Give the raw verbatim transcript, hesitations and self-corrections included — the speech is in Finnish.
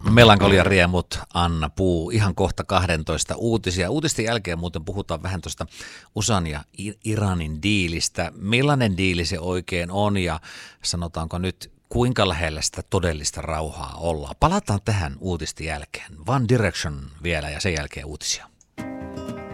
Melankolian riemut, Anna Puu, ihan kohta kahdentoista uutisia. Uutisten jälkeen muuten puhutaan vähän tuosta U S A:n ja Iranin diilistä. Millainen diili se oikein on ja sanotaanko nyt kuinka lähellä sitä todellista rauhaa ollaan? Palataan tähän uutisten jälkeen. One Direction vielä ja sen jälkeen uutisia.